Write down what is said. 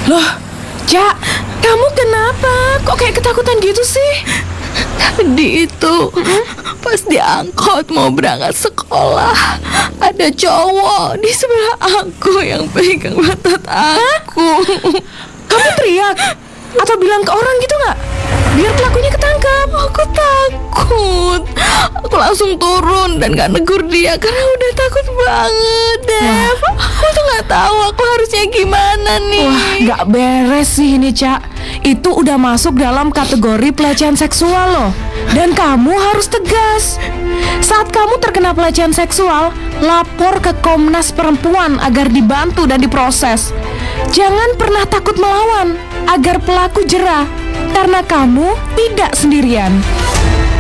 Loh, Cak, kamu kenapa? Kok kayak ketakutan gitu sih? Tadi itu pas diangkut mau berangkat sekolah, ada cowok di sebelah aku yang pegang otot aku. Kamu teriak? Atau bilang ke orang gitu nggak? Biar pelakunya ketangkap. Aku takut. Aku langsung turun dan gak negur dia karena udah takut banget, Dev. Aku tuh gak tahu aku harusnya gimana nih. Wah, nggak beres sih ini, Cak. Itu udah masuk dalam kategori pelecehan seksual loh. Dan kamu harus tegas. Saat kamu terkena pelecehan seksual, lapor ke Komnas Perempuan agar dibantu dan diproses. Jangan pernah takut melawan agar pelaku jera, karena kamu tidak sendirian.